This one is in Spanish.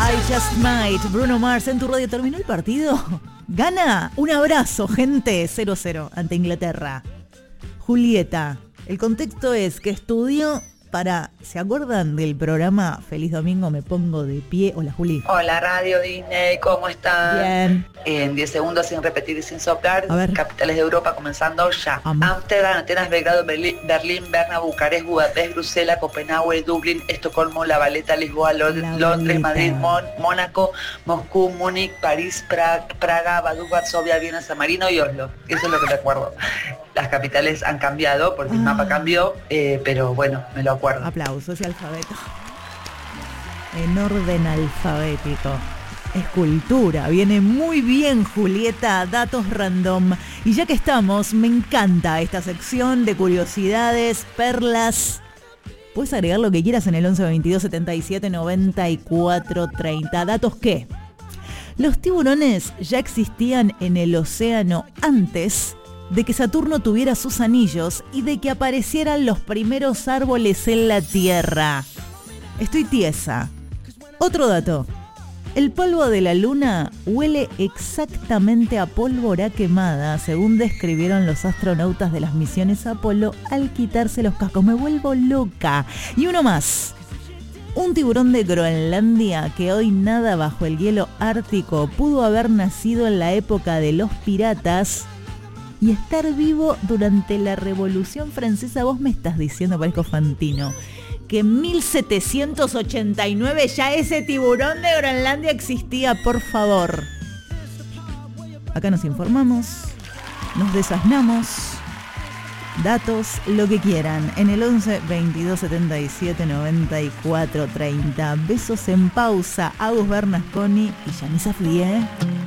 I Just Might, Bruno Mars en tu radio. ¿Terminó el partido? Gana. Un abrazo, gente. 0-0 ante Inglaterra. Julieta, el contexto es que estudió para... ¿Se acuerdan del programa Feliz Domingo, me pongo de pie? Hola, Juli. Hola, Radio Disney, ¿cómo están? Bien. En 10 segundos, sin repetir y sin soplar. A ver. Capitales de Europa comenzando ya. Ámsterdam, Atenas, Belgrado, Berlín, Berna, Bucarest, Budapest, Bruselas, Copenhague, Dublín, Estocolmo, La Valeta, Lisboa, Londres, Madrid, Mónaco, Moscú, Múnich, París, Praga, Badú, Varsovia, Viena, San Marino y Oslo. Eso es lo que recuerdo. Las capitales han cambiado porque el mapa cambió, pero bueno, me lo acuerdo. Aplausos y alfabeto. En orden alfabético. Escultura. Viene muy bien, Julieta. Datos random. Y ya que estamos, me encanta esta sección de curiosidades, perlas. Puedes agregar lo que quieras en el 11 22 77 94 30. ¿Datos qué? Los tiburones ya existían en el océano antes de que Saturno tuviera sus anillos y de que aparecieran los primeros árboles en la Tierra. Estoy tiesa. Otro dato. El polvo de la Luna huele exactamente a pólvora quemada, según describieron los astronautas de las misiones Apolo al quitarse los cascos. Me vuelvo loca. Y uno más. Un tiburón de Groenlandia que hoy nada bajo el hielo ártico pudo haber nacido en la época de los piratas y estar vivo durante la Revolución Francesa. Vos me estás diciendo, parezco Fantino, que en 1789 ya ese tiburón de Groenlandia existía. Por favor. Acá nos informamos, nos desasnamos, datos, lo que quieran, en el 11 22 77 94 30. Besos en pausa. Agus Bernasconi y Yanisa Flie.